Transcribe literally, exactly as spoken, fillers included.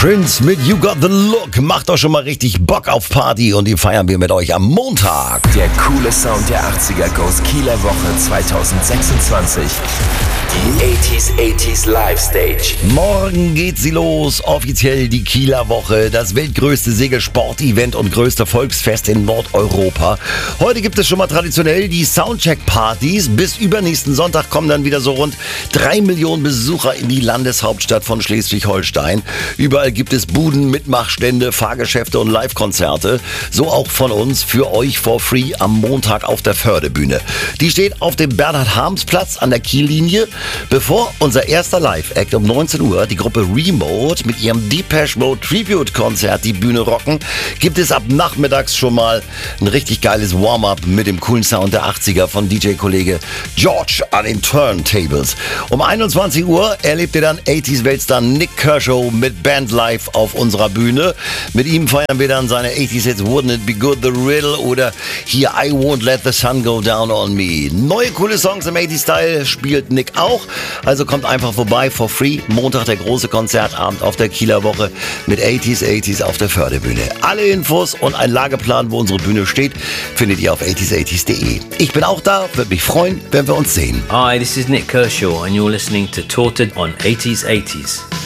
Prince mit You Got the Look. Macht doch schon mal richtig Bock auf Party und die feiern wir mit euch am Montag. Der coole Sound der achtziger Goes Kieler Woche zweitausendsechsundzwanzig. Die achtziger achtziger Live Stage. Morgen geht sie los. Offiziell die Kieler Woche. Das weltgrößte Segelsport-Event und größte Volksfest in Nordeuropa. Heute gibt es schon mal traditionell die Soundcheck-Partys. Bis übernächsten Sonntag kommen dann wieder so rund drei Millionen Besucher in die Landeshauptstadt von Schleswig-Holstein. Überall gibt es Buden, Mitmachstände, Fahrgeschäfte und Live-Konzerte. So auch von uns für euch for free am Montag auf der Förderbühne. Die steht auf dem Bernhard-Harms-Platz an der Kiellinie. Bevor unser erster Live-Act um neunzehn Uhr, die Gruppe Remote mit ihrem Depeche Mode Tribute-Konzert die Bühne rocken, gibt es ab nachmittags schon mal ein richtig geiles Warm-up mit dem coolen Sound der achtziger von D J-Kollege George an den Turntables. Um einundzwanzig Uhr erlebt ihr dann achtziger-Weltstar Nik Kershaw mit Band live auf unserer Bühne. Mit ihm feiern wir dann seine achtziger Hits Wouldn't It Be Good, The Riddle oder hier I Won't Let the Sun Go Down on Me. Neue coole Songs im achtziger-Style spielt Nik auch. Also kommt einfach vorbei for free. Montag der große Konzertabend auf der Kieler Woche mit achtziger achtziger auf der Förderbühne. Alle Infos und ein Lageplan, wo unsere Bühne steht, findet ihr auf achtziger achtziger punkt de. Ich bin auch da, würde mich freuen, wenn wir uns sehen. Hi, this is Nik Kershaw and you're listening to Torted on achtziger achtziger.